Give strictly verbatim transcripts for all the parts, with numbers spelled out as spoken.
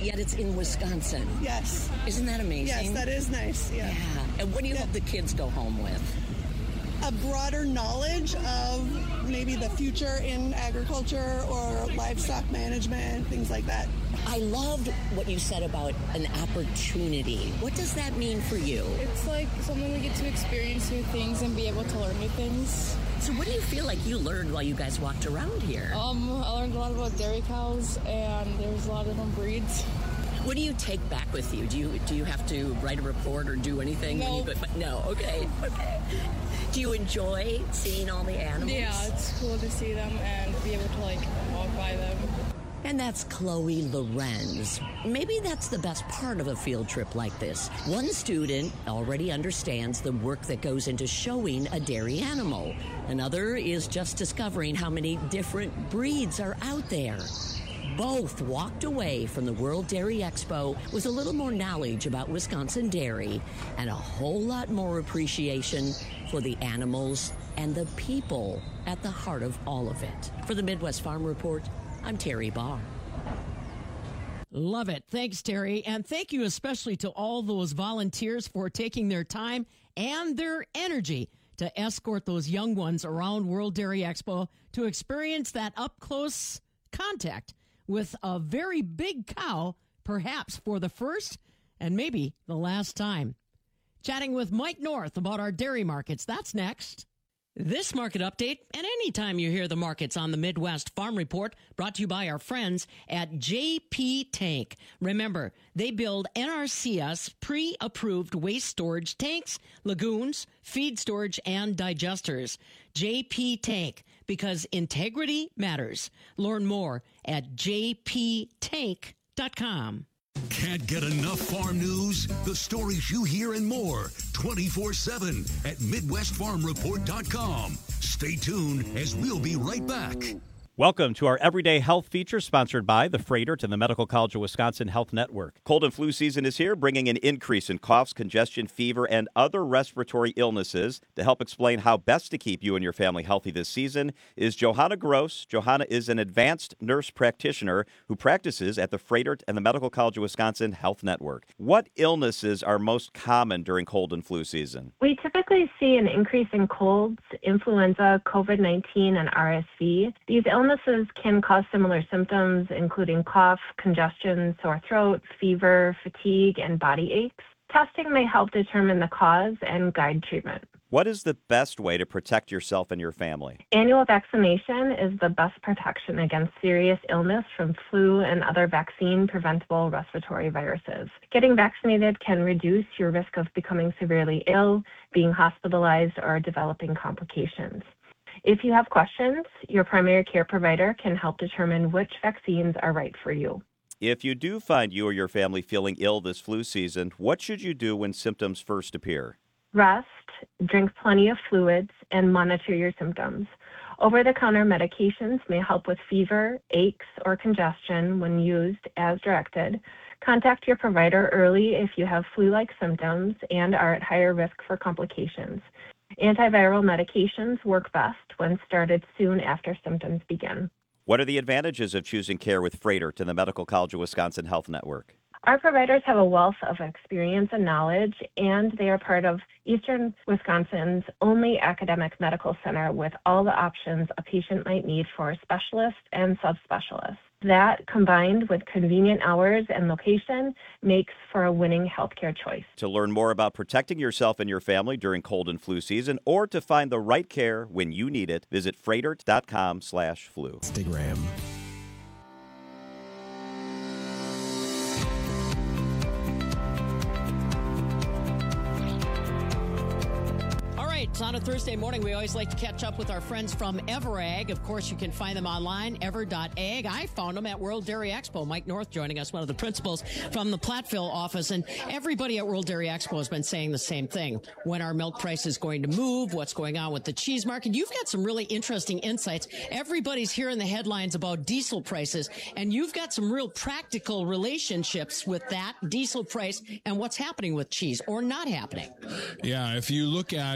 yet it's in Wisconsin. Yes. Isn't that amazing? Yes, that is nice. Yeah. Yeah. And what do you yeah. hope the kids go home with? A broader knowledge of maybe the future in agriculture or livestock management, things like that. I loved what you said about an opportunity. What does that mean for you? It's like something we get to experience new things and be able to learn new things. So what do you feel like you learned while you guys walked around here? Um, I learned a lot about dairy cows, and there's a lot of different breeds. What do you take back with you? Do you do you have to write a report or do anything? No. When you go, but no, okay, okay. Do you enjoy seeing all the animals? Yeah, it's cool to see them and be able to, like, walk by them. And that's Chloe Lorenz. Maybe that's the best part of a field trip like this. One student already understands the work that goes into showing a dairy animal. Another is just discovering how many different breeds are out there. Both walked away from the World Dairy Expo with a little more knowledge about Wisconsin dairy and a whole lot more appreciation for the animals and the people at the heart of all of it. For the Midwest Farm Report, I'm Terry Barr. Love it. Thanks, Terry. And thank you especially to all those volunteers for taking their time and their energy to escort those young ones around World Dairy Expo to experience that up-close contact with a very big cow, perhaps for the first and maybe the last time. Chatting with Mike North about our dairy markets. That's next. This market update, and anytime you hear the markets on the Midwest Farm Report, brought to you by our friends at J P Tank. Remember, they build N R C S pre-approved waste storage tanks, lagoons, feed storage, and digesters. J P Tank, because integrity matters. Learn more at j p tank dot com. Can't get enough farm news? The stories you hear and more twenty-four seven at midwest farm report dot com. Stay tuned as we'll be right back. Welcome to our Everyday Health feature sponsored by the Freighter and the Medical College of Wisconsin Health Network. Cold and flu season is here, bringing an increase in coughs, congestion, fever, and other respiratory illnesses. To help explain how best to keep you and your family healthy this season is Johanna Gross. Johanna is an advanced nurse practitioner who practices at the Freighter and the Medical College of Wisconsin Health Network. What illnesses are most common during cold and flu season? We typically see an increase in colds, influenza, COVID nineteen, and R S V. These illnesses Illnesses can cause similar symptoms, including cough, congestion, sore throat, fever, fatigue, and body aches. Testing may help determine the cause and guide treatment. What is the best way to protect yourself and your family? Annual vaccination is the best protection against serious illness from flu and other vaccine-preventable respiratory viruses. Getting vaccinated can reduce your risk of becoming severely ill, being hospitalized, or developing complications. If you have questions, your primary care provider can help determine which vaccines are right for you. If you do find you or your family feeling ill this flu season, what should you do when symptoms first appear? Rest, drink plenty of fluids, and monitor your symptoms. Over-the-counter medications may help with fever, aches, or congestion when used as directed. Contact your provider early if you have flu-like symptoms and are at higher risk for complications. Antiviral medications work best when started soon after symptoms begin. What are the advantages of choosing care with Freighter to the Medical College of Wisconsin Health Network? Our providers have a wealth of experience and knowledge, and they are part of Eastern Wisconsin's only academic medical center with all the options a patient might need for a specialist and subspecialists. That, combined with convenient hours and location, makes for a winning healthcare choice. To learn more about protecting yourself and your family during cold and flu season, or to find the right care when you need it, visit freighter dot com slash flu. Instagram. It's on a Thursday morning. We always like to catch up with our friends from EverAg. Of course, you can find them online, ever dot ag. I found them at World Dairy Expo. Mike North joining us, one of the principals from the Platteville office. And everybody at World Dairy Expo has been saying the same thing. When our milk price is going to move, what's going on with the cheese market. You've got some really interesting insights. Everybody's hearing the headlines about diesel prices, and you've got some real practical relationships with that diesel price and what's happening with cheese or not happening. Yeah, if you look at uh,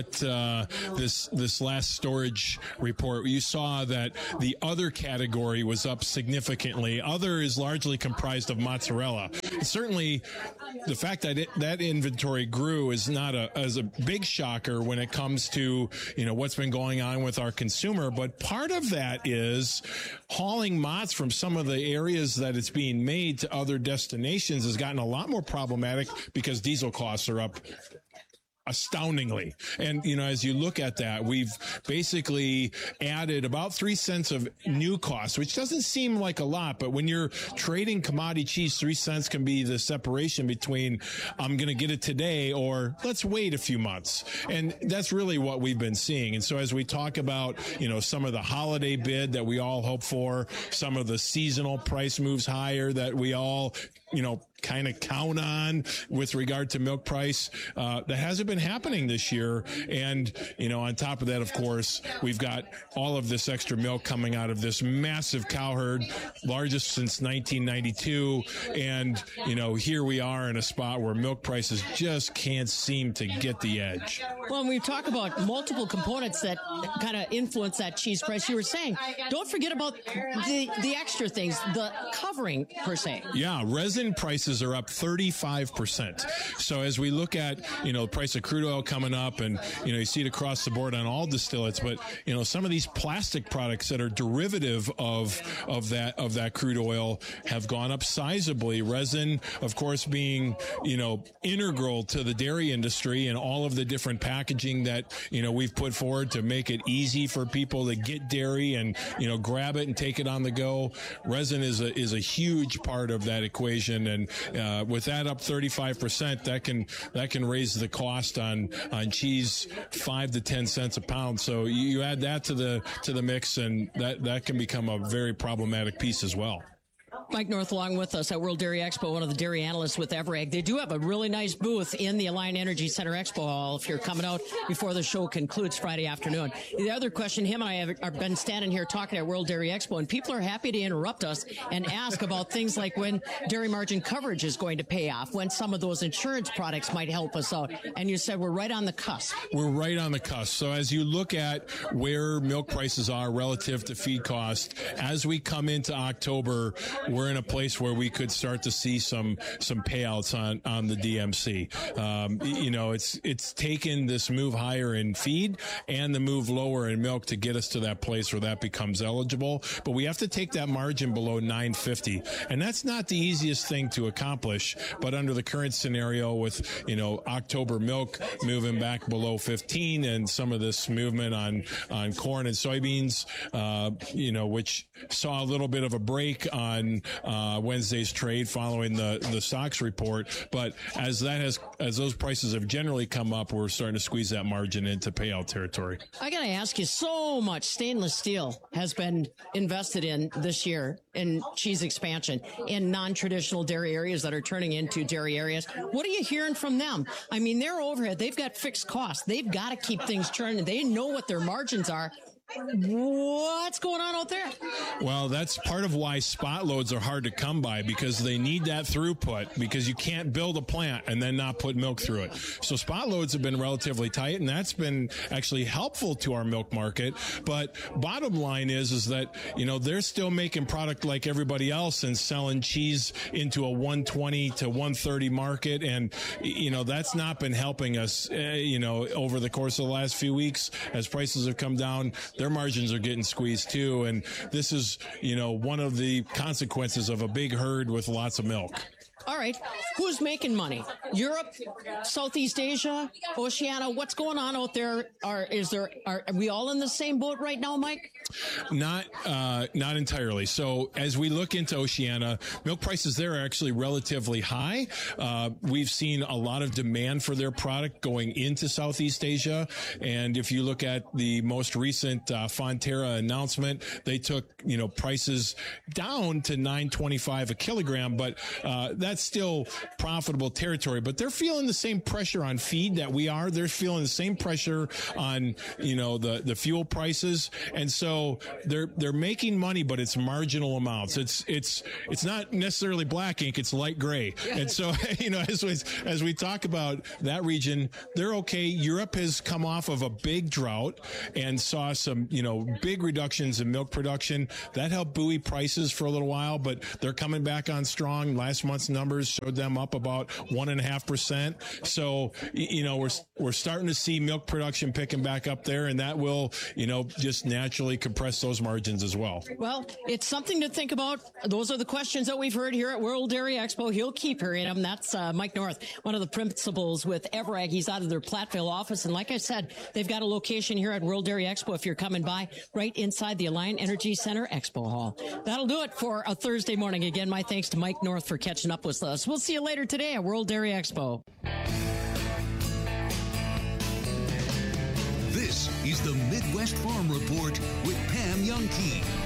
uh, this this last storage report, you saw that the other category was up significantly. Other is largely comprised of mozzarella. Certainly, the fact that it, that inventory grew is not a as a big shocker when it comes to, you know, what's been going on with our consumer. But part of that is hauling mozz from some of the areas that it's being made to other destinations has gotten a lot more problematic because diesel costs are up astoundingly. And, you know, as you look at that, we've basically added about three cents of new costs, which doesn't seem like a lot, but when you're trading commodity cheese, three cents can be the separation between I'm going to get it today or let's wait a few months. And that's really what we've been seeing. And so as we talk about, you know, some of the holiday bid that we all hope for, some of the seasonal price moves higher that we all, you know, kind of count on with regard to milk price, uh, that hasn't been happening this year. And, you know, on top of that, of course, we've got all of this extra milk coming out of this massive cow herd, largest since nineteen ninety-two. And, you know, here we are in a spot where milk prices just can't seem to get the edge. Well, when we talk about multiple components that kind of influence that cheese price, you were saying, don't forget about the, the extra things, the covering per se. Yeah, resin prices are up thirty-five percent. So as we look at, you know, the price of crude oil coming up, and, you know, you see it across the board on all distillates, but, you know, some of these plastic products that are derivative of of that of that crude oil have gone up sizably. Resin, of course, being, you know, integral to the dairy industry and all of the different packaging that, you know, we've put forward to make it easy for people to get dairy and, you know, grab it and take it on the go. Resin is a is a huge part of that equation, and uh, with that up thirty-five percent, that can that can raise the cost on on cheese five to ten cents a pound. So you, you add that to the to the mix, and that that can become a very problematic piece as well. Mike North along with us at World Dairy Expo, one of the dairy analysts with Everag. They do have a really nice booth in the Alliant Energy Center Expo Hall if you're coming out before the show concludes Friday afternoon. The other question, him and I have, have been standing here talking at World Dairy Expo, and people are happy to interrupt us and ask about things like when dairy margin coverage is going to pay off, when some of those insurance products might help us out. And you said we're right on the cusp. We're right on the cusp. So as you look at where milk prices are relative to feed cost, as we come into October, we're in a place where we could start to see some some payouts on on the D M C. Um, you know, it's it's taken this move higher in feed and the move lower in milk to get us to that place where that becomes eligible. But we have to take that margin below nine fifty, and that's not the easiest thing to accomplish. But under the current scenario, with, you know, October milk moving back below fifteen and some of this movement on on corn and soybeans, uh, you know, which saw a little bit of a break on Uh, Wednesday's trade following the the stocks report, but as that has as those prices have generally come up, we're starting to squeeze that margin into payout territory. I got to ask you, so much stainless steel has been invested in this year in cheese expansion in non-traditional dairy areas that are turning into dairy areas. What are you hearing from them? I mean, they're overhead. They've got fixed costs. They've got to keep things churning. They know what their margins are. What's going on out there? Well, that's part of why spot loads are hard to come by, because they need that throughput, because you can't build a plant and then not put milk through it. So spot loads have been relatively tight, and that's been actually helpful to our milk market. But bottom line is, is that, you know, they're still making product like everybody else and selling cheese into a one twenty to one thirty market. And, you know, that's not been helping us, uh, you know, over the course of the last few weeks as prices have come down. Their margins are getting squeezed too. And this is, you know, one of the consequences of a big herd with lots of milk. All right. Who's making money? Europe, Southeast Asia, Oceania. What's going on out there? Are is there are, are we all in the same boat right now, Mike? Not uh, not entirely. So as we look into Oceania, milk prices there are actually relatively high. Uh, we've seen a lot of demand for their product going into Southeast Asia. And if you look at the most recent uh, Fonterra announcement, they took, you know, prices down to nine twenty-five a kilogram, but uh, that's that's still profitable territory, but they're feeling the same pressure on feed that we are. They're feeling the same pressure on, you know, the, the fuel prices. And so they're, they're making money, but it's marginal amounts. It's, it's, it's not necessarily black ink. It's light gray. And so, you know, as we, as we talk about that region, they're okay. Europe has come off of a big drought and saw some, you know, big reductions in milk production. That helped buoy prices for a little while, but they're coming back on strong. Last month's numbers showed them up about one and a half percent. So, you know, we're, we're starting to see milk production picking back up there, and that will, you know, just naturally compress those margins as well. Well, it's something to think about. Those are the questions that we've heard here at World Dairy Expo. He'll keep hearing them. That's uh, Mike North, one of the principals with Evrag. He's out of their Platteville office. And like I said, they've got a location here at World Dairy Expo if you're coming by, right inside the Alliant Energy Center Expo Hall. That'll do it for a Thursday morning. Again, my thanks to Mike North for catching up with us. We'll see you later today at World Dairy Expo. This is the Midwest Farm Report with Pam Youngkey.